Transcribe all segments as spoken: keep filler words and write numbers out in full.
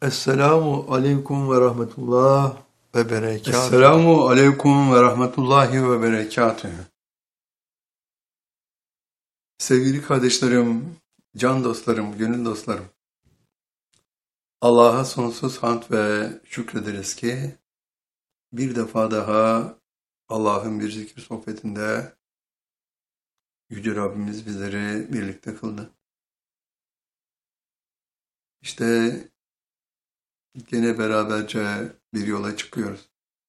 Esselamu aleyküm ve rahmetullah ve berekatuhu. Esselamu aleyküm ve rahmetullahi ve berekatühü. Sevgili kardeşlerim, can dostlarım, gönül dostlarım. Allah'a sonsuz hamd ve şükrederiz ki bir defa daha Allah'ın bir zikir sohbetinde Yüce Rabbimiz bizleri birlikte kıldı. İşte gene beraberce bir yola çıkıyoruz.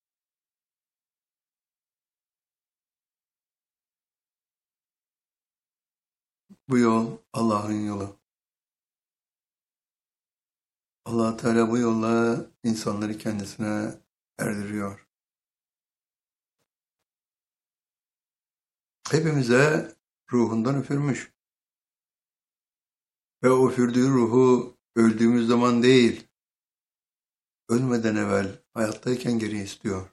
Bu yol Allah'ın yolu. Allah Teala bu yolla insanları kendisine erdiriyor. Hepimize ruhundan üfürmüş. Ve o üfürdüğü ruhu öldüğümüz zaman değil, ölmeden evvel, hayattayken geri istiyor.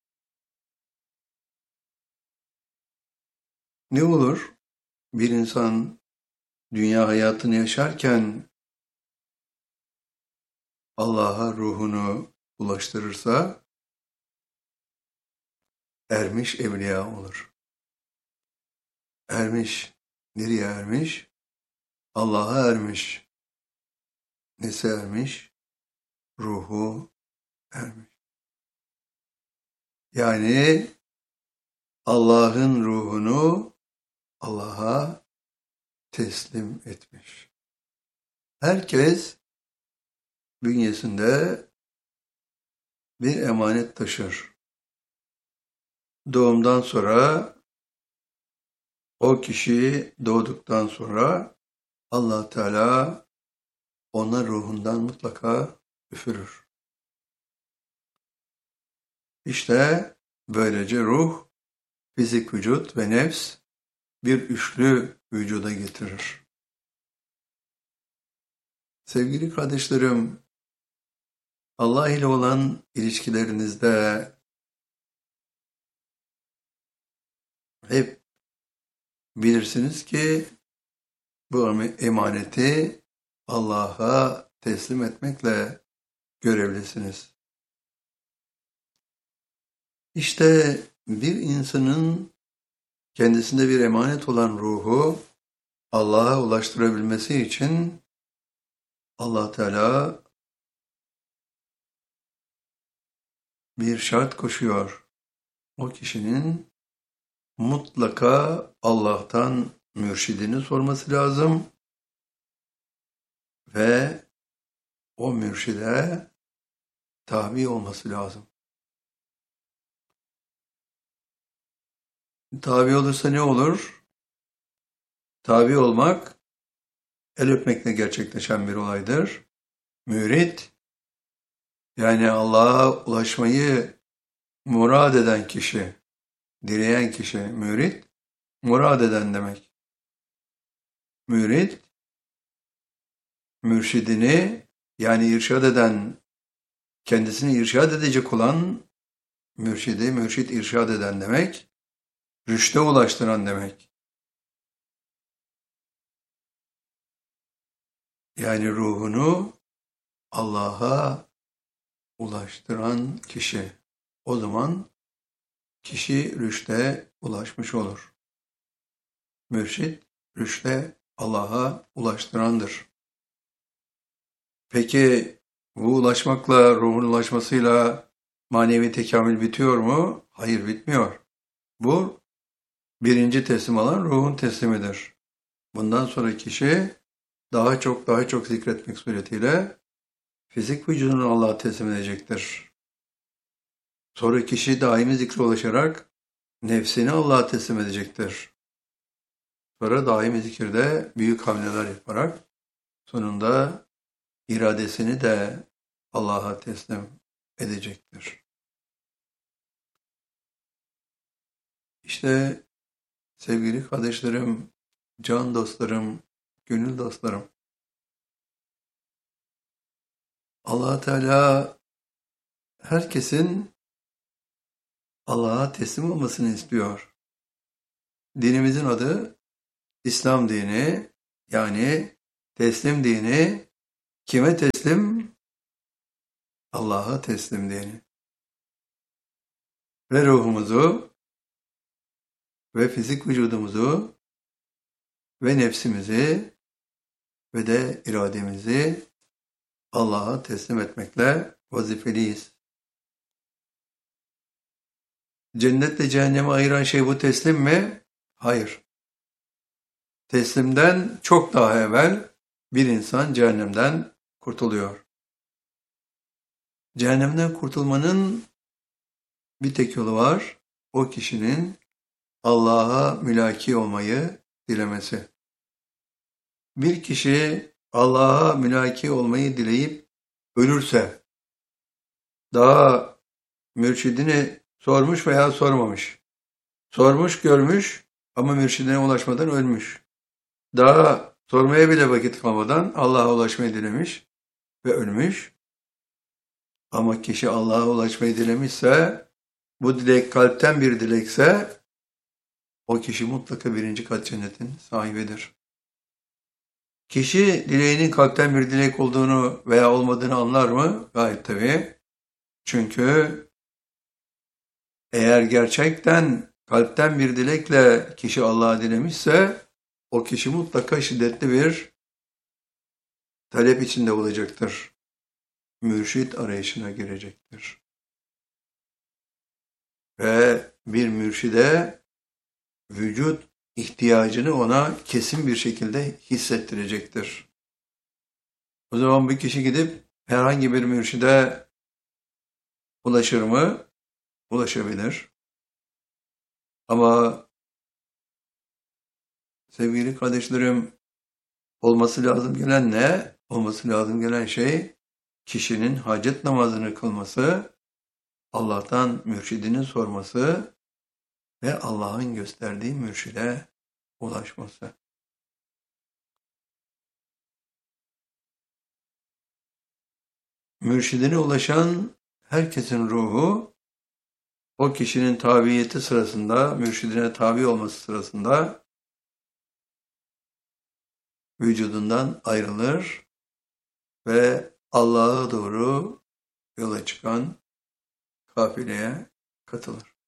Ne olur bir insan dünya hayatını yaşarken Allah'a ruhunu ulaştırırsa ermiş evliya olur. Ermiş, nereye ermiş? Allah'a ermiş. Nesi ermiş? Ruhu ermiş. Yani Allah'ın ruhunu Allah'a teslim etmiş. Herkes bünyesinde bir emanet taşır. Doğumdan sonra o kişi doğduktan sonra Allah Teala ona ruhundan mutlaka üfürür. İşte böylece ruh, fizik vücut ve nefs bir üçlü vücuda getirir. Sevgili kardeşlerim, Allah ile olan ilişkilerinizde hep bilirsiniz ki bu emaneti Allah'a teslim etmekle görevlisiniz. İşte bir insanın kendisinde bir emanet olan ruhu Allah'a ulaştırabilmesi için Allah Teala bir şart koşuyor. O kişinin mutlaka Allah'tan mürşidini sorması lazım ve o mürşide tabi olması lazım. Tabi olursa ne olur? Tabi olmak el öpmekle gerçekleşen bir olaydır. Mürit, yani Allah'a ulaşmayı murad eden kişi, dileyen kişi, mürit, murad eden demek. Mürit, mürşidini, yani irşad eden, kendisini irşad edecek olan mürşidi, mürşit irşad eden demek, rüşte ulaştıran demek. Yani ruhunu Allah'a ulaştıran kişi. O zaman kişi rüşte ulaşmış olur. Mürşit, rüşte Allah'a ulaştırandır. Peki bu ulaşmakla, ruhun ulaşmasıyla manevi tekamül bitiyor mu? Hayır, bitmiyor. Bu birinci teslim alan ruhun teslimidir. Bundan sonra kişi daha çok daha çok zikretmek suretiyle fizik vücudunu Allah'a teslim edecektir. Sonra kişi daimi zikre ulaşarak nefsini Allah'a teslim edecektir. Sonra daimi zikirde büyük hamleler yaparak sonunda iradesini de Allah'a teslim edecektir. İşte sevgili kardeşlerim, can dostlarım, gönül dostlarım, Allah Teala herkesin Allah'a teslim olmasını istiyor. Dinimizin adı İslam dini, yani teslim dini. Kime teslim? Allah'a teslim diyeni. Ve ruhumuzu ve fizik vücudumuzu ve nefsimizi ve de irademizi Allah'a teslim etmekle vazifeliyiz. Cennetle cehennemi ayıran şey bu teslim mi? Hayır. Teslimden çok daha evvel bir insan cehennemden kurtuluyor. Cehennemden kurtulmanın bir tek yolu var. O kişinin Allah'a mülaki olmayı dilemesi. Bir kişi Allah'a mülaki olmayı dileyip ölürse, daha mürşidini sormuş veya sormamış, sormuş görmüş ama mürşidine ulaşmadan ölmüş, daha sormaya bile vakit kalmadan Allah'a ulaşmayı dilemiş ve ölmüş. Ama kişi Allah'a ulaşmayı dilemişse, bu dilek kalpten bir dilekse, o kişi mutlaka birinci kat cennetin sahibidir. Kişi dileğinin kalpten bir dilek olduğunu veya olmadığını anlar mı? Gayet tabii. Çünkü eğer gerçekten kalpten bir dilekle kişi Allah'a dilemişse, o kişi mutlaka şiddetli bir talep içinde olacaktır. Mürşit arayışına girecektir. Ve bir mürşide vücut ihtiyacını ona kesin bir şekilde hissettirecektir. O zaman bir kişi gidip herhangi bir mürşide ulaşır mı? Ulaşabilir. Ama sevgili kardeşlerim, olması lazım gelen ne? Olması lazım gelen şey kişinin hacet namazını kılması, Allah'tan mürşidini sorması ve Allah'ın gösterdiği mürşide ulaşması. Mürşidine ulaşan herkesin ruhu, o kişinin tabiyeti sırasında, mürşidine tabi olması sırasında vücudundan ayrılır ve Allah'a doğru yola çıkan kafileye katılır.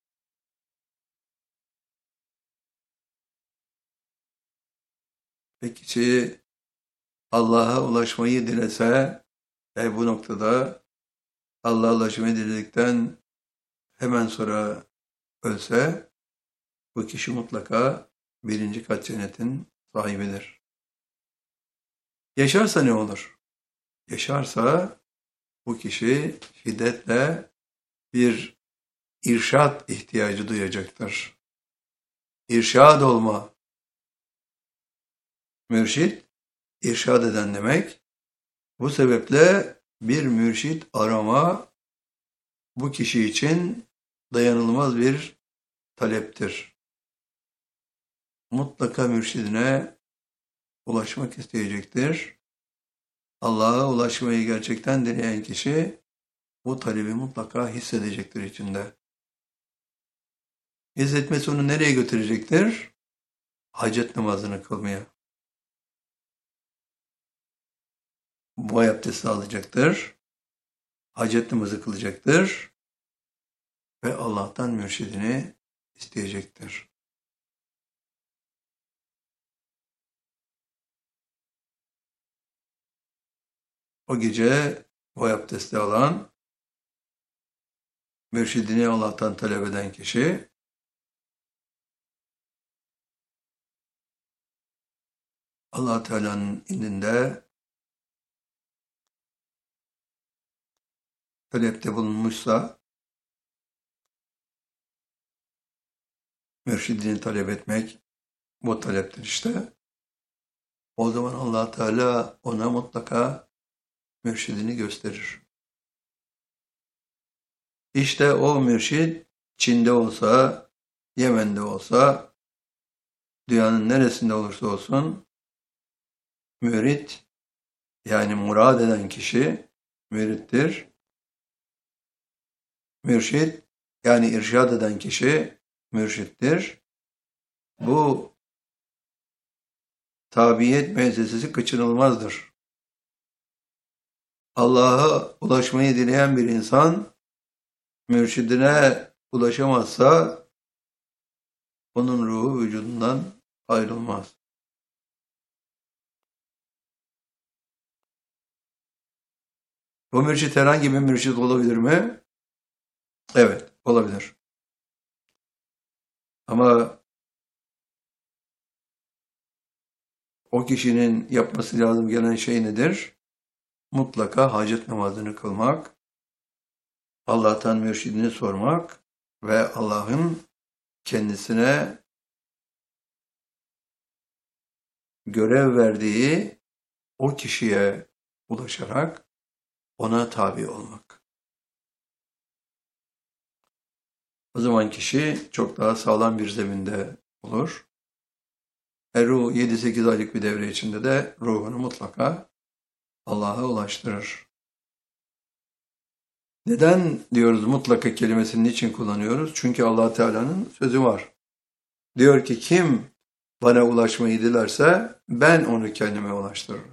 Ve kişi Allah'a ulaşmayı dilese ve bu noktada Allah'a ulaşmayı diledikten hemen sonra ölse, bu kişi mutlaka birinci kat cennetin sahibidir. Yaşarsa ne olur? Yaşarsa bu kişi şiddetle bir irşad ihtiyacı duyacaktır. İrşad olma. Mürşid, irşad eden demek. Bu sebeple bir mürşid arama bu kişi için dayanılmaz bir taleptir. Mutlaka mürşidine ulaşmak isteyecektir. Allah'a ulaşmayı gerçekten dileyen kişi bu talebi mutlaka hissedecektir içinde. Hissetmesi onu nereye götürecektir? Hacet namazını kılmaya. Boy abdesti alacaktır. Hacet namazı kılacaktır. Ve Allah'tan mürşidini isteyecektir. O gece boy abdesti alan, mürşidini Allah'tan talep eden kişi, Allah Teala'nın indinde talepte bulunmuşsa, mürşidini talep etmek bu taleptir işte. O zaman Allah Teala ona mutlaka mürşidini gösterir. İşte o mürşid Çin'de olsa, Yemen'de olsa, dünyanın neresinde olursa olsun, mürit, yani murad eden kişi mürittir. Mürşid, yani irşad eden kişi mürşittir. Bu tabiyet müessesesi kaçınılmazdır. Allah'a ulaşmayı dileyen bir insan mürşidine ulaşamazsa onun ruhu vücudundan ayrılmaz. Bu mürşit herhangi bir mürşit olabilir mi? Evet, olabilir. Ama o kişinin yapması lazım gelen şey nedir? Mutlaka hacet namazını kılmak, Allah'tan mürşidini sormak ve Allah'ın kendisine görev verdiği o kişiye ulaşarak ona tabi olmak. O zaman kişi çok daha sağlam bir zeminde olur. E ruh yedi sekiz aylık bir devre içinde de ruhunu mutlaka Allah'a ulaştırır. Neden diyoruz mutlaka kelimesini niçin kullanıyoruz? Çünkü Allah Teala'nın sözü var. Diyor ki kim bana ulaşmayı dilerse ben onu kendime ulaştırırım.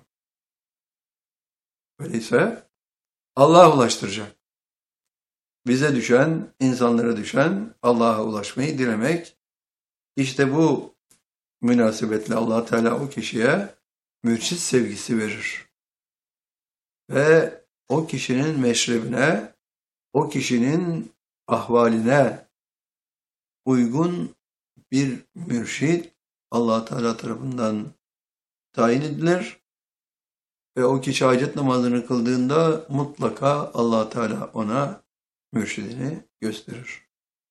Öyleyse Allah ulaştıracak. Bize düşen, insanlara düşen Allah'a ulaşmayı dilemek. İşte bu münasebetle Allah Teala o kişiye mürşit sevgisi verir. Ve o kişinin meşrebine, o kişinin ahvaline uygun bir mürşit Allah Teala tarafından tayin edilir ve o kişi hacet namazını kıldığında mutlaka Allah Teala ona mürşidini gösterir.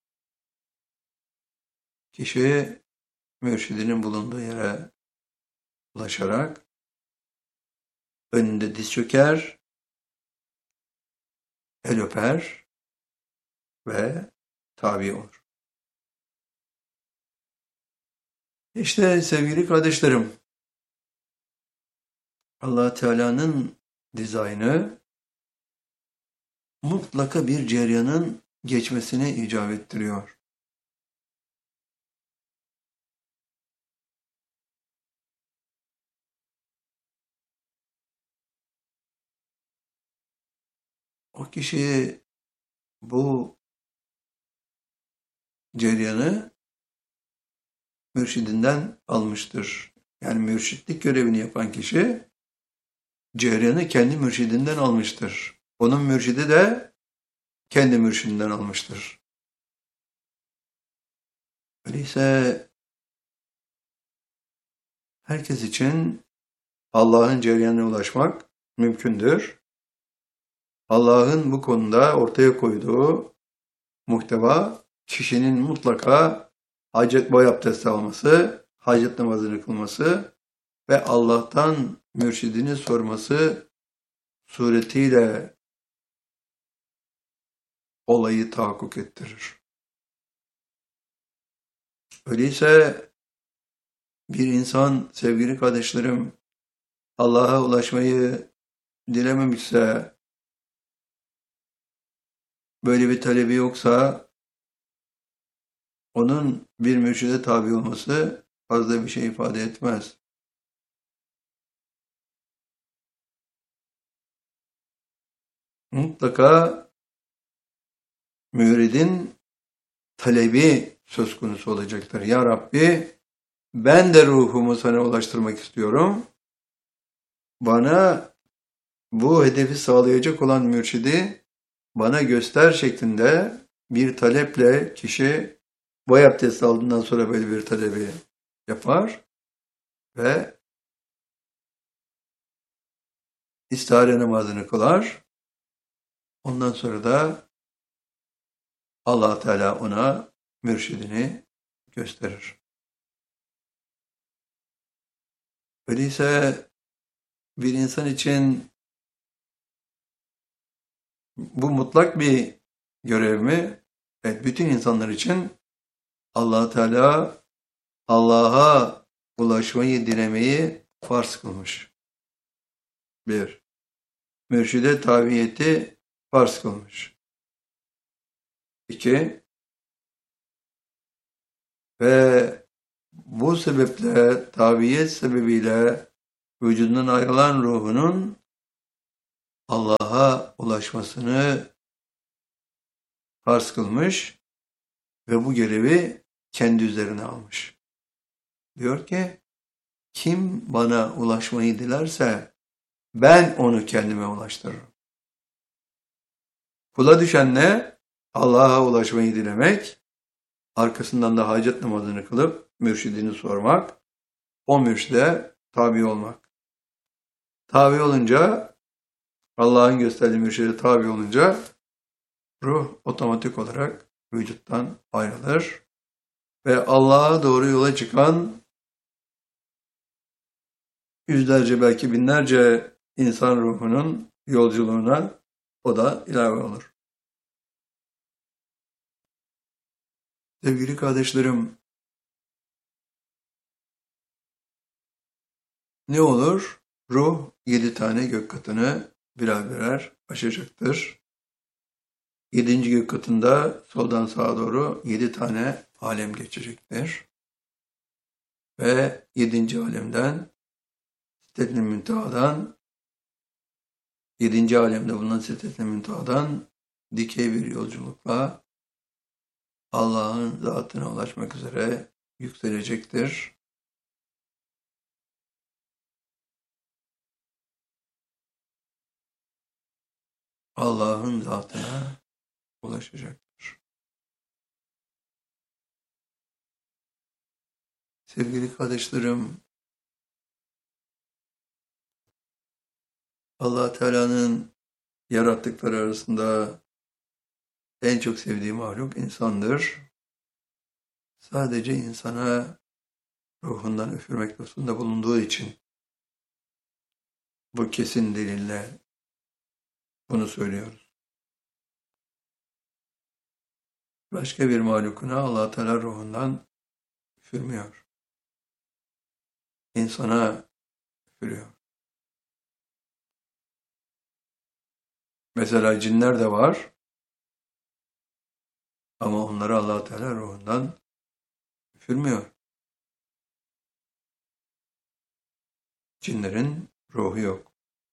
Kişi mürşidinin bulunduğu yere ulaşarak önünde diz çöker, el öper ve tabi olur. İşte sevgili kardeşlerim, Allah Teala'nın dizaynı mutlaka bir ceryanın geçmesine icap ettiriyor. O kişi bu ceryanı mürşidinden almıştır. Yani mürşitlik görevini yapan kişi ceryanı kendi mürşidinden almıştır. Onun mürşidi de kendi mürşidinden almıştır. Öyleyse herkes için Allah'ın ceryanına ulaşmak mümkündür. Allah'ın bu konuda ortaya koyduğu muhteva kişinin mutlaka hacet boy abdesti alması, hacet namazını kılması ve Allah'tan mürşidini sorması suretiyle olayı tahakkuk ettirir. Öyleyse bir insan sevgili kardeşlerim Allah'a ulaşmayı dilememişse, böyle bir talebi yoksa onun bir mürşide tabi olması fazla bir şey ifade etmez. Mutlaka müridin talebi söz konusu olacaktır. Ya Rabbi ben de ruhumu sana ulaştırmak istiyorum. Bana bu hedefi sağlayacak olan mürşidi bana göster şeklinde bir taleple kişi boy abdesti aldığından sonra böyle bir talebi yapar ve istihare namazını kılar. Ondan sonra da Allah Teala ona mürşidini gösterir. Öyleyse bir insan için bu mutlak bir görev mi? Evet, bütün insanlar için Allah Teala Allah'a ulaşmayı dilemeyi farz kılmış. Bir, mürşide tabiyeti farz kılmış. İki, ve bu sebeple, tabiyet sebebiyle vücudundan ayrılan ruhunun Allah'a ulaşmasını farz kılmış ve bu görevi kendi üzerine almış. Diyor ki, kim bana ulaşmayı dilerse ben onu kendime ulaştırırım. Kula düşen ne? Allah'a ulaşmayı dilemek, arkasından da hacet namazını kılıp mürşidini sormak, o mürşide tabi olmak. Tabi olunca, Allah'ın gösterdiği mürşide tabi olunca ruh otomatik olarak vücuttan ayrılır ve Allah'a doğru yola çıkan yüzlerce belki binlerce insan ruhunun yolculuğuna o da ilave olur. Sevgili kardeşlerim, ne olur? Ruh yedi tane gök katını birer birer aşacaktır. Yedinci gök katında soldan sağa doğru yedi tane alem geçecektir. Ve yedinci alemden, Sidret-i Münteha'dan, yedinci alemde bulunan Sidret-i Münteha'dan dikey bir yolculukla Allah'ın zatına ulaşmak üzere yükselecektir. Allah'ın zatına ulaşacaktır. Sevgili kardeşlerim, Allah Teala'nın yarattıkları arasında en çok sevdiği mahluk insandır. Sadece insana ruhundan üfürmek lütfunda bulunduğu için bu kesin delille bunu söylüyoruz. Başka bir mahlukuna Allah Teala ruhundan üfürmüyor. İnsana üfürüyor. Mesela cinler de var ama onları Allah Teala ruhundan üfürmüyor. Cinlerin ruhu yok.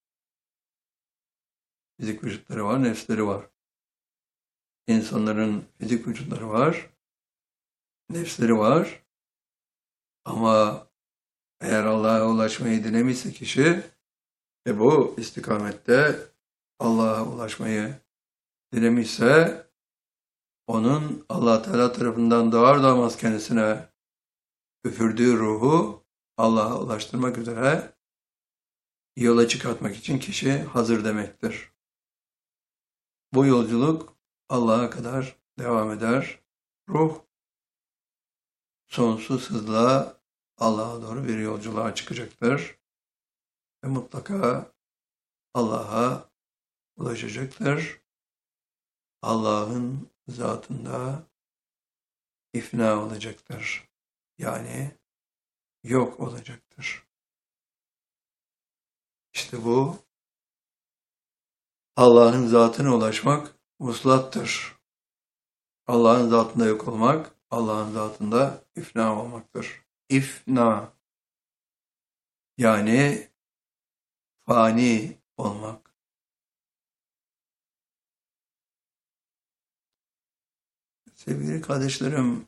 Fizik vücutları var, nefsleri var. İnsanların fizik vücutları var, nefsleri var. Ama eğer Allah'a ulaşmayı dilemişse kişi ve bu istikamette Allah'a ulaşmayı dilemişse onun Allah Teala tarafından doğar doğmaz kendisine üfürdüğü ruhu Allah'a ulaştırmak üzere yola çıkartmak için kişi hazır demektir. Bu yolculuk Allah'a kadar devam eder. Ruh sonsuz hızla Allah'a doğru bir yolculuğa çıkacaktır. Ve mutlaka Allah'a ulaşacaktır. Allah'ın zatında ifna olacaktır. Yani yok olacaktır. İşte bu Allah'ın zatına ulaşmak vuslattır. Allah'ın zatında yok olmak, Allah'ın zatında ifna olmaktır. İfna yani fani olmak. Sevgili kardeşlerim,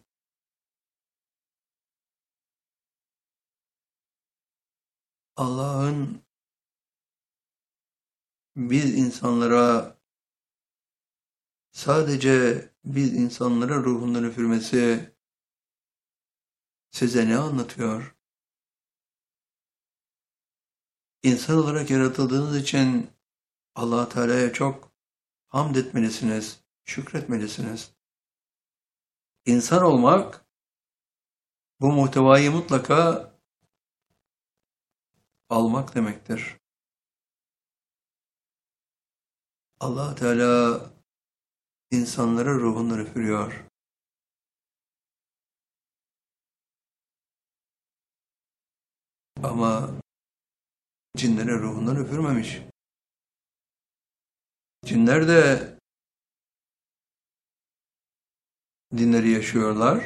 Allah'ın biz insanlara sadece biz insanlara ruhundan üfürmesi size ne anlatıyor? İnsan olarak yaratıldığınız için Allah Teala'ya çok hamd etmelisiniz, şükretmelisiniz. İnsan olmak bu muhtevayı mutlaka almak demektir. Allah Teala insanlara ruhundan üfürüyor. Ama cinlere ruhundan üfürmemiş. Cinler de dinleri yaşıyorlar.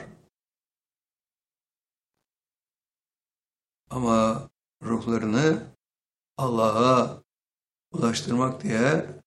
Ama ruhlarını Allah'a ulaştırmak diye